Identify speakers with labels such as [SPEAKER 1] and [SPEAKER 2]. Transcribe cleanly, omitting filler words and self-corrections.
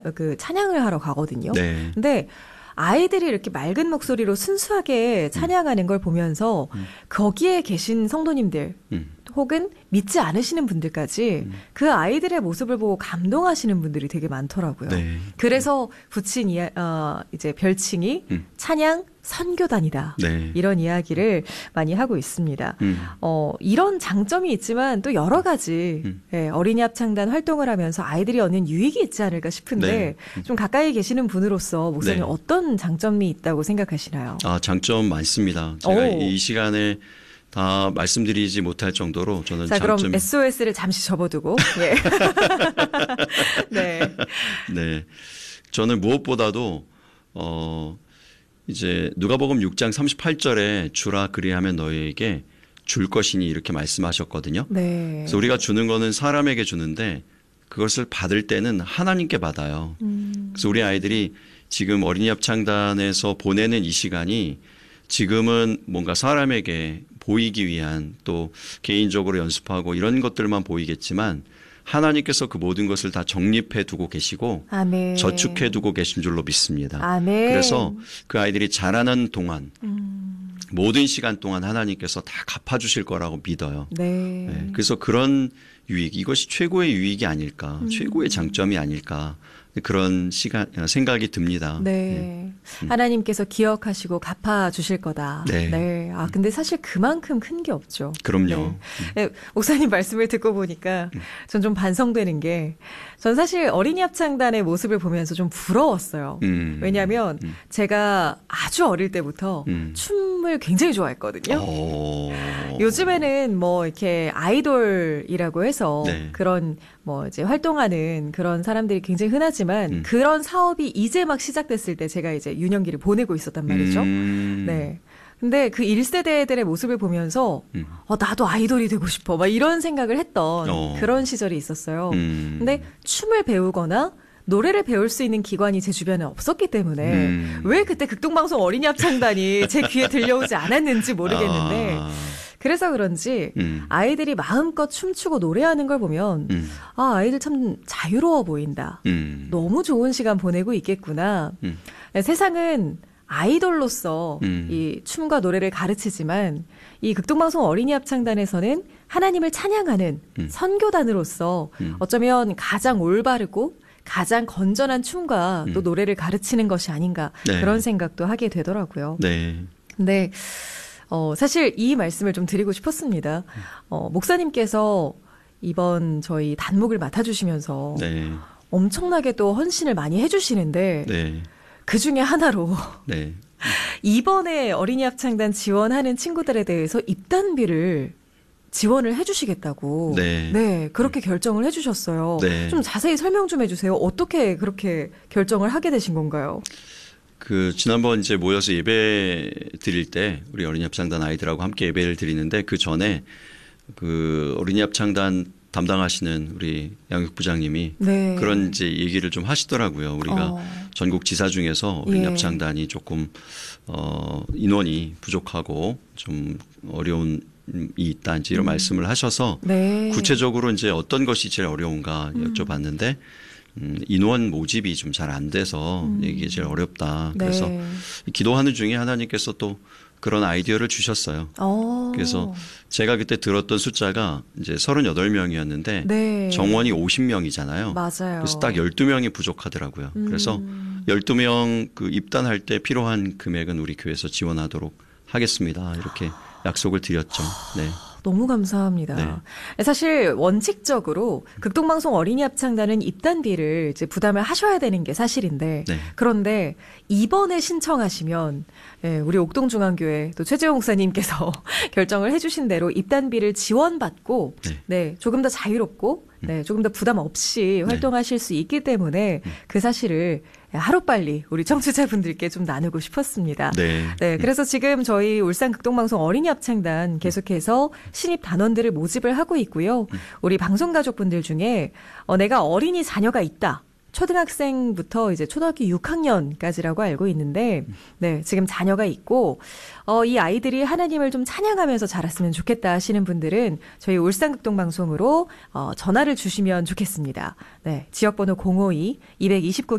[SPEAKER 1] 그 찬양을 하러 가거든요.
[SPEAKER 2] 네.
[SPEAKER 1] 근데 아이들이 이렇게 맑은 목소리로 순수하게 찬양하는 걸 보면서 거기에 계신 성도님들 혹은 믿지 않으시는 분들까지 그 아이들의 모습을 보고 감동하시는 분들이 되게 많더라고요.
[SPEAKER 2] 네.
[SPEAKER 1] 그래서 붙인 이제 별칭이 찬양 선교단이다.
[SPEAKER 2] 네.
[SPEAKER 1] 이런 이야기를 많이 하고 있습니다. 이런 장점이 있지만 또 여러 가지 어린이 합창단 활동을 하면서 아이들이 얻는 유익이 있지 않을까 싶은데
[SPEAKER 2] 네.
[SPEAKER 1] 좀 가까이 계시는 분으로서 목사님
[SPEAKER 2] 네.
[SPEAKER 1] 어떤 장점이 있다고 생각하시나요?
[SPEAKER 2] 장점 많습니다. 제가
[SPEAKER 1] 오.
[SPEAKER 2] 이 시간에 다 말씀드리지 못할 정도로 저는
[SPEAKER 1] 자, 그럼
[SPEAKER 2] 장점이
[SPEAKER 1] SOS를 잠시 접어두고. 예. 네.
[SPEAKER 2] 네. 저는 무엇보다도 이제 누가복음 6장 38절에 주라 그리하면 너희에게 줄 것이니 이렇게 말씀하셨거든요.
[SPEAKER 1] 네.
[SPEAKER 2] 그래서 우리가 주는 거는 사람에게 주는데 그것을 받을 때는 하나님께 받아요. 그래서 우리 아이들이 지금 어린이 합창단에서 보내는 이 시간이 지금은 뭔가 사람에게 보이기 위한 또 개인적으로 연습하고 이런 것들만 보이겠지만 하나님께서 그 모든 것을 다 정립해 두고 계시고
[SPEAKER 1] 아멘.
[SPEAKER 2] 저축해 두고 계신 줄로 믿습니다.
[SPEAKER 1] 아멘.
[SPEAKER 2] 그래서 그 아이들이 자라는 동안 모든 시간 동안 하나님께서 다 갚아주실 거라고 믿어요.
[SPEAKER 1] 네.
[SPEAKER 2] 네, 그래서 그런 유익, 이것이 최고의 유익이 아닐까, 최고의 장점이 아닐까 그런 생각이 듭니다.
[SPEAKER 1] 네. 하나님께서 기억하시고 갚아주실 거다.
[SPEAKER 2] 네.
[SPEAKER 1] 근데 사실 그만큼 큰 게 없죠.
[SPEAKER 2] 그럼요.
[SPEAKER 1] 네. 목사님 말씀을 듣고 보니까 전 좀 반성되는 게 전 사실 어린이 합창단의 모습을 보면서 좀 부러웠어요. 왜냐하면 제가 아주 어릴 때부터 춤을 굉장히 좋아했거든요. 요즘에는 뭐 이렇게 아이돌이라고 해서
[SPEAKER 2] 네.
[SPEAKER 1] 그런 뭐 이제 활동하는 그런 사람들이 굉장히 흔하지만 그런 사업이 이제 막 시작됐을 때 제가 이제 유년기를 보내고 있었단 말이죠. 네. 근데 그 1세대들의 모습을 보면서 나도 아이돌이 되고 싶어 막 이런 생각을 했던 그런 시절이 있었어요. 근데 춤을 배우거나 노래를 배울 수 있는 기관이 제 주변에 없었기 때문에 왜 그때 극동방송 어린이 합창단이 제 귀에 들려오지 않았는지 모르겠는데 그래서 그런지 아이들이 마음껏 춤추고 노래하는 걸 보면 아이들 참 자유로워 보인다. 너무 좋은 시간 보내고 있겠구나. 세상은 아이돌로서 이 춤과 노래를 가르치지만 이 극동방송 어린이 합창단에서는 하나님을 찬양하는 선교단으로서 어쩌면 가장 올바르고 가장 건전한 춤과 또 노래를 가르치는 것이 아닌가
[SPEAKER 2] 네.
[SPEAKER 1] 그런 생각도 하게 되더라고요.
[SPEAKER 2] 네.
[SPEAKER 1] 근데 사실 이 말씀을 좀 드리고 싶었습니다. 목사님께서 이번 저희 단목을 맡아주시면서
[SPEAKER 2] 네.
[SPEAKER 1] 엄청나게 또 헌신을 많이 해주시는데
[SPEAKER 2] 네.
[SPEAKER 1] 그 중에 하나로
[SPEAKER 2] 네.
[SPEAKER 1] 이번에 어린이 합창단 지원하는 친구들에 대해서 입단비를 지원을 해주시겠다고 그렇게 결정을 해주셨어요.
[SPEAKER 2] 네.
[SPEAKER 1] 좀 자세히 설명 좀 해주세요. 어떻게 그렇게 결정을 하게 되신 건가요?
[SPEAKER 2] 지난번 이제 모여서 예배 드릴 때 우리 어린이 합창단 아이들하고 함께 예배를 드리는데 그 전에 어린이 합창단 담당하시는 우리 양육부장님이 그런 이제 얘기를 좀 하시더라고요. 우리가 전국 지사 중에서 어린이 합창단이 조금 인원이 부족하고 좀 어려움이 있다 이제 이런 말씀을 하셔서 구체적으로 이제 어떤 것이 제일 어려운가 여쭤봤는데 인원 모집이 좀 잘 안 돼서 이게 제일 어렵다. 그래서 기도하는 중에 하나님께서 또 그런 아이디어를 주셨어요. 그래서 제가 그때 들었던 숫자가 이제 38명이었는데 정원이 50명이잖아요.
[SPEAKER 1] 맞아요.
[SPEAKER 2] 그래서 딱 12명이 부족하더라고요. 그래서 12명 입단할 때 필요한 금액은 우리 교회에서 지원하도록 하겠습니다. 이렇게 약속을 드렸죠. 네.
[SPEAKER 1] 너무 감사합니다. 사실 원칙적으로 극동방송 어린이 합창단은 입단비를 이제 부담을 하셔야 되는 게 사실인데 그런데 이번에 신청하시면 우리 옥동중앙교회 또 최재용 목사님께서 결정을 해주신 대로 입단비를 지원받고 조금 더 자유롭고 조금 더 부담 없이 활동하실 수 있기 때문에 그 사실을 하루빨리 우리 청취자분들께 좀 나누고 싶었습니다. 그래서 지금 저희 울산 극동방송 어린이 합창단 계속해서 신입 단원들을 모집을 하고 있고요. 우리 방송가족분들 중에 내가 어린이 자녀가 있다. 초등학생부터 이제 초등학교 6학년까지라고 알고 있는데, 네, 지금 자녀가 있고, 이 아이들이 하나님을 좀 찬양하면서 자랐으면 좋겠다 하시는 분들은 저희 울산극동 방송으로 전화를 주시면 좋겠습니다. 네, 지역번호 052-229